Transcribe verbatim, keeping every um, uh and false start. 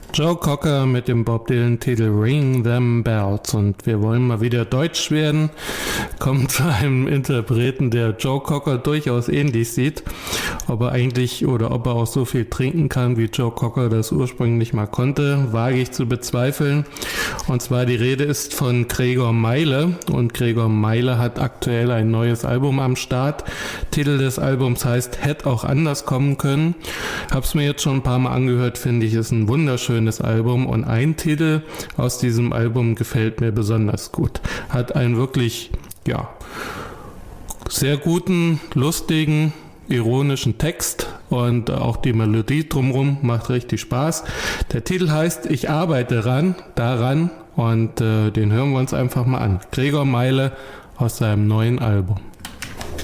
Joe Cocker mit dem Bob Dylan-Titel Ring Them Bells, und wir wollen mal wieder deutsch werden, kommen zu einem Interpreten, der Joe Cocker durchaus ähnlich sieht, ob er eigentlich oder ob er auch so viel trinken kann, wie Joe Cocker das ursprünglich mal konnte, wage ich zu bezweifeln. Und zwar die Rede ist von Gregor Meile, und Gregor Meile hat aktuell ein neues Album am Start. Titel des Albums heißt Hätt auch anders kommen können. Hab's mir jetzt schon ein paar Mal angehört, finde ich, ist ein wunderschönes Album, und ein Titel aus diesem Album gefällt mir besonders gut. Hat einen wirklich, ja, sehr guten, lustigen, ironischen Text, und auch die Melodie drumherum macht richtig Spaß. Der Titel heißt Ich arbeite ran, daran, und äh, den hören wir uns einfach mal an. Gregor Meile aus seinem neuen Album.